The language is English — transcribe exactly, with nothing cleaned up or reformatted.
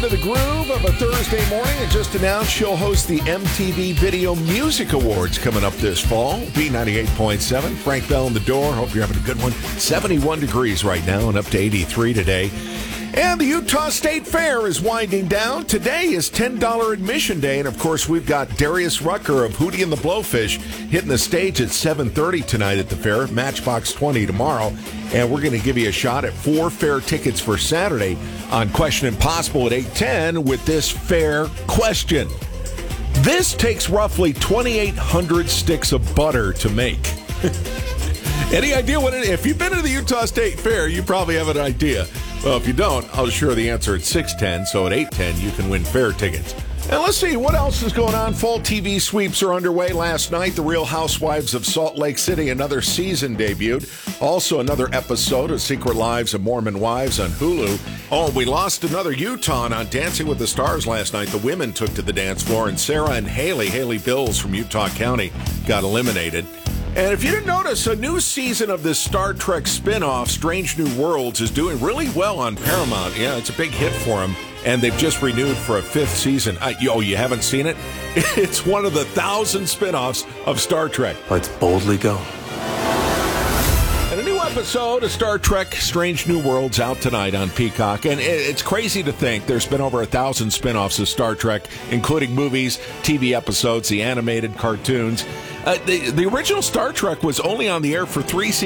into the groove of a Thursday morning and just announced she'll host the M T V Video Music Awards coming up this fall. B ninety-eight point seven, Frank Bell in the door. Hope you're having a good one. seventy-one degrees right now and up to eighty-three today. And the Utah State Fair is winding down. Today is ten dollars admission day. And, of course, we've got Darius Rucker of Hootie and the Blowfish hitting the stage at seven thirty tonight at the fair. Matchbox twenty tomorrow. And we're going to give you a shot at four fair tickets for Saturday on Question Impossible at eight ten with this fair question. This takes roughly twenty-eight hundred sticks of butter to make. Any idea what it is? If you've been to the Utah State Fair, you probably have an idea. Well, if you don't, I'll share the answer at six ten, so at eight ten you can win fair tickets. And let's see, what else is going on? Fall T V sweeps are underway. Last night, The Real Housewives of Salt Lake City, another season debuted. Also, another episode of Secret Lives of Mormon Wives on Hulu. Oh, we lost another Utah on Dancing with the Stars last night. The women took to the dance floor, and Sarah and Haley, Haley Bills from Utah County, got eliminated. And if you didn't notice, a new season of this Star Trek spinoff, Strange New Worlds, is doing really well on Paramount. Yeah, it's a big hit for them. And they've just renewed for a fifth season. I, oh, you haven't seen it? It's one of the thousand spinoffs of Star Trek. Let's boldly go. And a new episode of Star Trek Strange New Worlds out tonight on Peacock. And it's crazy to think there's been over a thousand spinoffs of Star Trek, including movies, T V episodes, the animated cartoons. Uh, the, the original Star Trek was only on the air for three seasons.